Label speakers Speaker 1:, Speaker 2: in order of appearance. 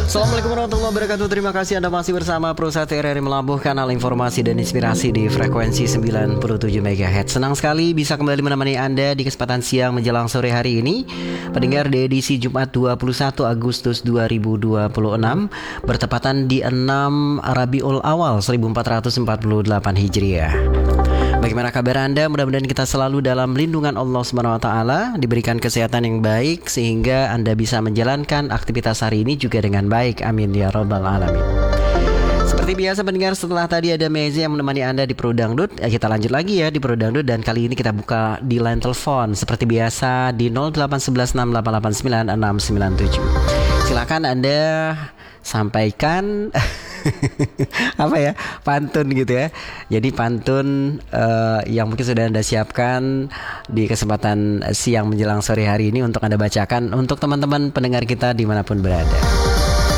Speaker 1: Assalamualaikum warahmatullahi wabarakatuh. Terima kasih Anda masih bersama Perusahaan RRI Melabuh, kanal informasi dan inspirasi di frekuensi 97 MHz. Senang sekali bisa kembali menemani Anda di kesempatan siang menjelang sore hari ini. Pendengar, di edisi Jumat 21 Agustus 2026 bertepatan di 6 Rabiul Awal 1448 Hijriah. Bagaimana kabar Anda? Mudah-mudahan kita selalu dalam lindungan Allah Subhanahu wa taala, diberikan kesehatan yang baik sehingga Anda bisa menjalankan aktivitas hari ini juga dengan baik. Amin ya rabbal alamin. Seperti biasa pendengar, setelah tadi ada Mezi yang menemani Anda di Pro Dangdut, kita lanjut lagi ya di Pro Dangdut, dan kali ini kita buka di line telepon seperti biasa di 0811688997. Silakan Anda sampaikan apa ya, pantun gitu ya. Jadi pantun yang mungkin sudah Anda siapkan di kesempatan siang menjelang sore hari ini untuk Anda bacakan untuk teman-teman pendengar kita dimanapun berada.